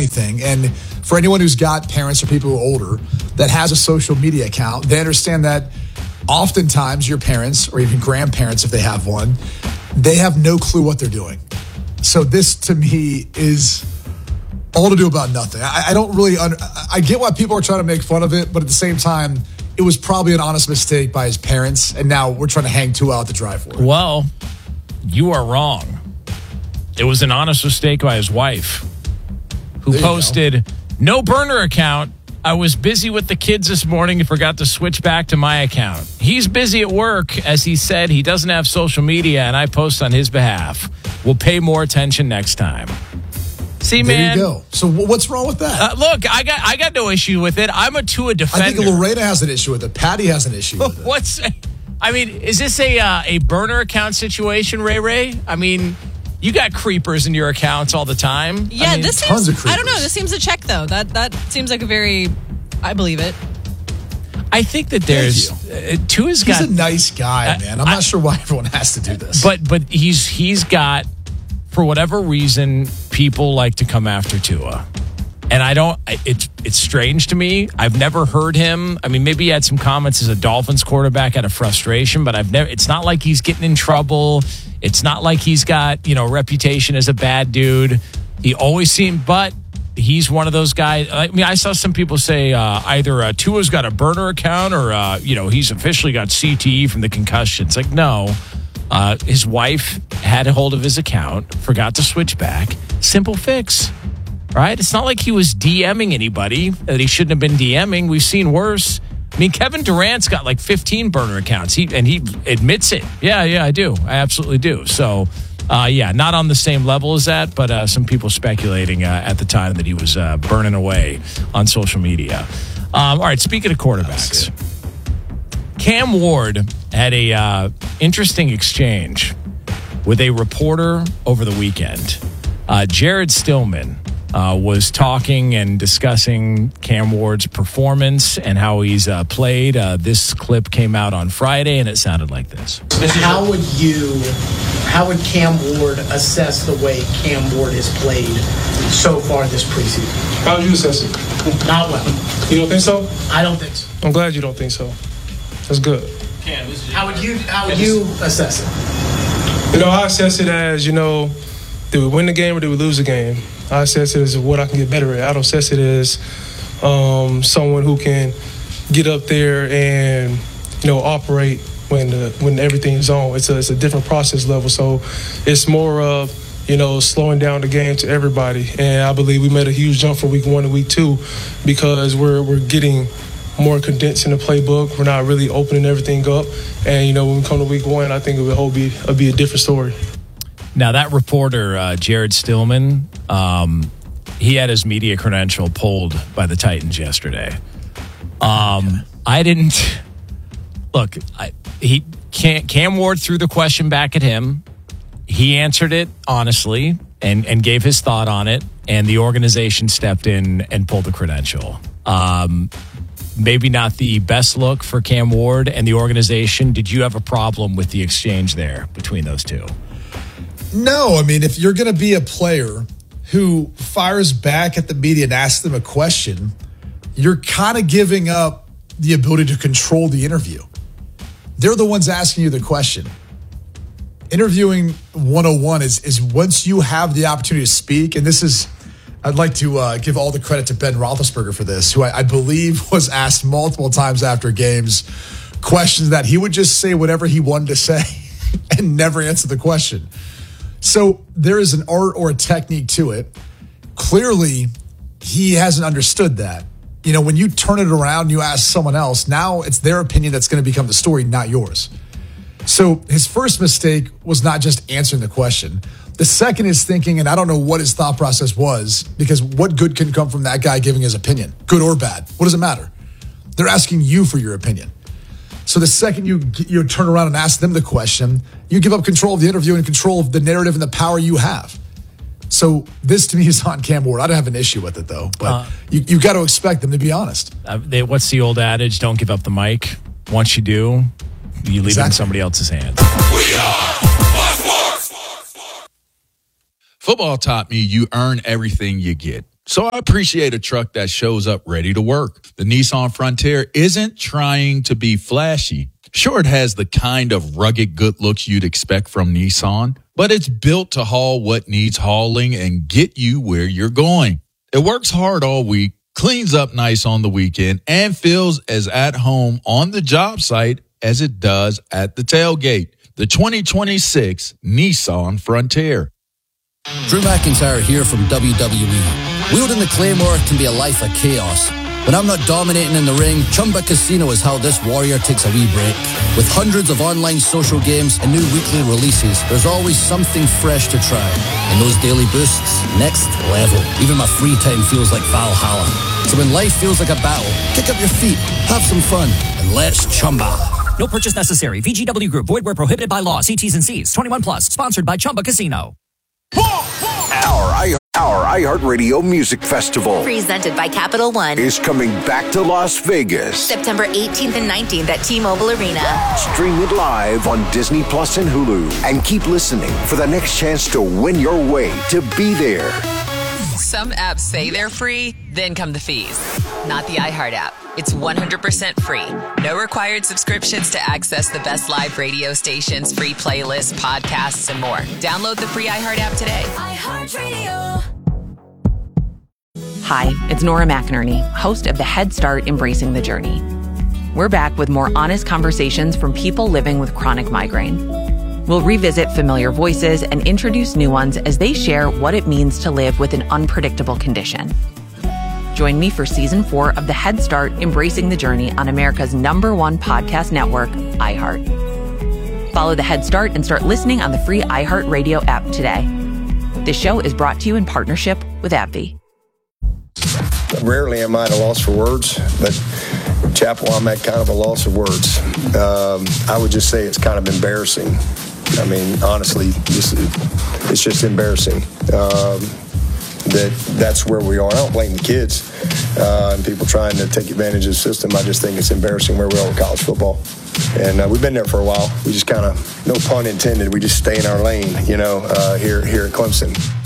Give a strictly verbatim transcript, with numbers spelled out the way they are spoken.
funny thing. And for anyone who's got parents or people who are older that has a social media account, they understand that oftentimes your parents or even grandparents, if they have one, they have no clue what they're doing. So this, to me, is all to do about nothing. I, I don't really, under, I get why people are trying to make fun of it, but at the same time, it was probably an honest mistake by his parents, and now we're trying to hang Tua out the drive for it. Well, you are wrong. It was an honest mistake by his wife, who posted, no burner account. I was busy with the kids this morning and forgot to switch back to my account. He's busy at work. As he said, he doesn't have social media, and I post on his behalf. We'll pay more attention next time. See, there man. There you go. So what's wrong with that? Uh, look, I got I got no issue with it. I'm a Tua defender. I think Lorena has an issue with it. Patty has an issue with it. What's? I mean, is this a uh, a burner account situation, Ray Ray? I mean, you got creepers in your accounts all the time. Yeah, I mean, this tons seems. of creepers. I don't know. This seems a check though. That that seems like a very. I believe it. I think that there's uh, Tua's He's got a nice guy, uh, man. I'm I, not sure why everyone has to do this. But but he's he's got, for whatever reason, people like to come after Tua. And I don't, it's it's strange to me. I've never heard him. I mean, maybe he had some comments as a Dolphins quarterback out of frustration, but I've never, it's not like he's getting in trouble. It's not like he's got, you know, reputation as a bad dude. He always seemed, but he's one of those guys. I mean, I saw some people say uh, either uh, Tua's got a burner account or, uh, you know, he's officially got C T E from the concussion. It's like, no. Uh, his wife had a hold of his account, forgot to switch back. Simple fix, right? It's not like he was DMing anybody that he shouldn't have been DMing. We've seen worse. I mean, Kevin Durant's got like fifteen burner accounts, he and he admits it. Yeah, yeah, I do. I absolutely do. So, uh, yeah, not on the same level as that, but uh, some people speculating uh, at the time that he was uh, burning away on social media. Um, all right, speaking of quarterbacks, Cam Ward had a uh, interesting exchange with a reporter over the weekend. Uh, Jared Stillman uh, was talking and discussing Cam Ward's performance and how he's uh, played. Uh, this clip came out on Friday, and it sounded like this. How would you, how would Cam Ward assess the way Cam Ward has played so far this preseason? How would you assess it? Not well. You don't think so? I don't think so. I'm glad you don't think so. That's good. Cam, how would you how would you assess it? You know, I assess it as, you know, did we win the game or did we lose the game? I assess it as what I can get better at. I don't assess it as um, someone who can get up there and, you know, operate when the, when everything's on. It's a, it's a different process level. So it's more of, you know, slowing down the game to everybody. And I believe we made a huge jump from week one to week two because we're we're getting more condensed in the playbook. We're not really opening everything up. And, you know, when we come to week one, I think it will be, it'll be a different story. Now, that reporter, uh, Jared Stillman, um, he had his media credential pulled by the Titans yesterday. Um, I didn't... Look, I, he Cam, Cam Ward threw the question back at him. He answered it honestly and, and gave his thought on it, and the organization stepped in and pulled the credential. Um Maybe not the best look for Cam Ward and the organization. Did you have a problem with the exchange there between those two? No, I mean, if you're going to be a player who fires back at the media and asks them a question, you're kind of giving up the ability to control the interview. They're the ones asking you the question. Interviewing one oh one is, is once you have the opportunity to speak, and this is... I'd like to uh, give all the credit to Ben Roethlisberger for this, who I, I believe was asked multiple times after games questions that he would just say whatever he wanted to say and never answer the question. So there is an art or a technique to it. Clearly, he hasn't understood that. You know, when you turn it around, you ask someone else, now it's their opinion that's going to become the story, not yours. So his first mistake was not just answering the question. The second is thinking, and I don't know what his thought process was, because what good can come from that guy giving his opinion, good or bad? What does it matter? They're asking you for your opinion. So the second you you turn around and ask them the question, you give up control of the interview and control of the narrative and the power you have. So this to me is on Cam Ward. I don't have an issue with it though, but uh, you you got to expect them to be honest. Uh, they, what's the old adage? Don't give up the mic. Once you do, you leave exactly. it in somebody else's hands. We are Football taught me you earn everything you get. So I appreciate a truck that shows up ready to work. The Nissan Frontier isn't trying to be flashy. Sure, it has the kind of rugged good looks you'd expect from Nissan, but it's built to haul what needs hauling and get you where you're going. It works hard all week, cleans up nice on the weekend, and feels as at home on the job site as it does at the tailgate. The twenty twenty-six Nissan Frontier. Drew McIntyre here from W W E. Wielding the Claymore can be a life of chaos. When I'm not dominating in the ring, Chumba Casino is how this warrior takes a wee break. With hundreds of online social games and new weekly releases, there's always something fresh to try. And those daily boosts, next level. Even my free time feels like Valhalla. So when life feels like a battle, kick up your feet, have some fun, and let's Chumba. No purchase necessary. V G W Group. Void where prohibited by law. See T's and C's. twenty-one plus. Sponsored by Chumba Casino. Our, I, our iHeartRadio Music Festival, presented by Capital One, is coming back to Las Vegas. September eighteenth and nineteenth at T-Mobile Arena. Stream it live on Disney Plus and Hulu. And keep listening for the next chance to win your way to be there. Some apps say they're free, then come the fees. Not the iHeart app. It's one hundred percent free. No required subscriptions to access the best live radio stations, free playlists, podcasts, and more. Download the free iHeart app today. iHeartRadio. Hi, it's Nora McInerney, host of the Head Start Embracing the Journey. We're back with more honest conversations from people living with chronic migraine. We'll revisit familiar voices and introduce new ones as they share what it means to live with an unpredictable condition. Join me for season four of the Head Start Embracing the Journey on America's number one podcast network, iHeart. Follow the Head Start and start listening on the free iHeartRadio app today. This show is brought to you in partnership with AbbVie. Rarely am I at a loss for words, but Chapel, I'm at kind of a loss of words. Um, I would just say it's kind of embarrassing. I mean, honestly, this, it's just embarrassing. Um, that that's where we are. I don't blame the kids uh, and people trying to take advantage of the system. I just think it's embarrassing where we are with college football. And uh, we've been there for a while. We just kind of, no pun intended, we just stay in our lane, you know, uh, here here at Clemson.